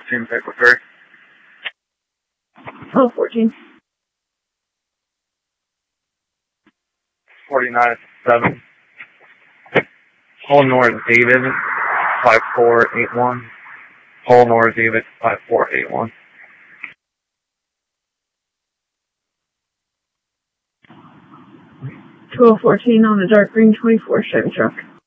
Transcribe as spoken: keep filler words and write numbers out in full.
fourteen, Pickle three. Oh, fourteen. forty-nine seven. Hull North David, five four eight one. Hull North David, five four eight one. twelve fourteen on the dark green twenty-four Chevy truck.